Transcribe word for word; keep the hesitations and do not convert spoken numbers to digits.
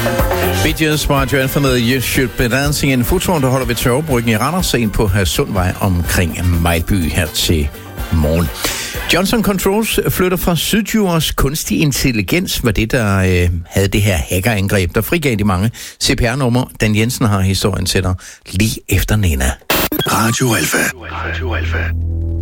Bee Radio Alpha med You Should Be Dancing. En fotoen, der holder ved Tørrebryggen i Randers, ind på Sundvej omkring Majby her til morgen. Johnson Controls flytter fra Sydjurs kunstig intelligens, var det, der øh, havde det her hackerangreb, der frigav de mange C P R-numre. Dan Jensen har historien til dig lige efter Nena. Radio Alpha. Radio Alpha.